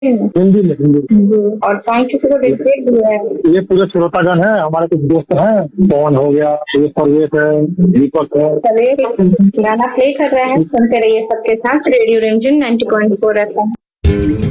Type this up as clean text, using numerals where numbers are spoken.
हिंदी में, हिंदी में। और सॉन्ग किसी को डेडिकेट भी है? ये पूरे श्रोतागण है, हमारे कुछ दोस्त हैं, पवन हो गया, परवेश है, दीपक है। चलिए गाना प्ले कर रहे हैं, सुनते रहिए सबके साथ रेडियो रिमझिम 90.4 FM।